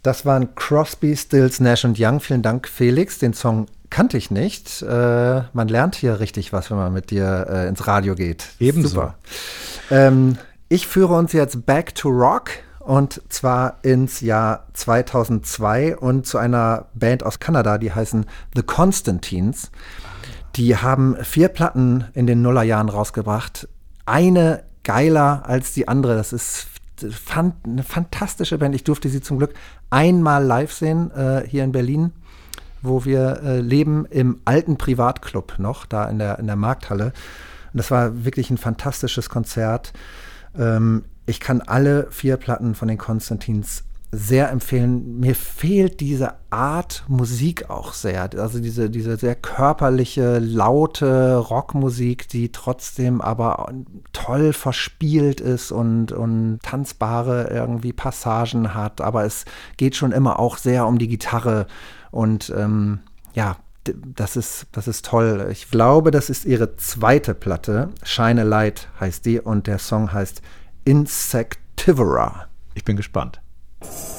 Das waren Crosby, Stills, Nash & Young. Vielen Dank, Felix. Den Song kannte ich nicht. Man lernt hier richtig was, wenn man mit dir ins Radio geht. Ebenso. Super. Ich führe uns jetzt back to rock und zwar ins Jahr 2002 und zu einer Band aus Kanada, die heißen The Constantines. Die haben 4 Platten in den Nullerjahren rausgebracht. Eine geiler als die andere. Das ist eine fantastische Band. Ich durfte sie zum Glück einmal live sehen, hier in Berlin, wo wir leben, im alten Privatclub noch, da in der Markthalle. Und das war wirklich ein fantastisches Konzert. Ich kann alle 4 Platten von den Constantines sehr empfehlen. Mir fehlt diese Art Musik auch sehr. Also diese sehr körperliche, laute Rockmusik, die trotzdem aber toll verspielt ist und tanzbare irgendwie Passagen hat. Aber es geht schon immer auch sehr um die Gitarre. Und das ist toll. Ich glaube, das ist ihre 2. Platte. Shine a Light heißt die und der Song heißt Insectivora. Ich bin gespannt.